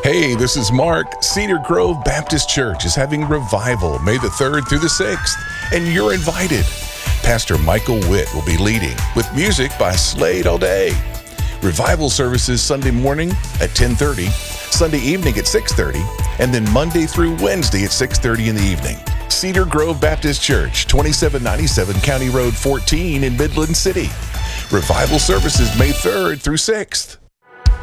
Hey, this is Mark. Cedar Grove Baptist Church is having revival May the 3rd through the 6th, and you're invited. Pastor Michael Witt will be leading with music by Slade All Day. Revival services Sunday morning at 10:30, Sunday evening at 6:30, and then Monday through Wednesday at 6:30 in the evening. Cedar Grove Baptist Church, 2797 County Road 14 in Midland City. Revival services May 3rd through 6th.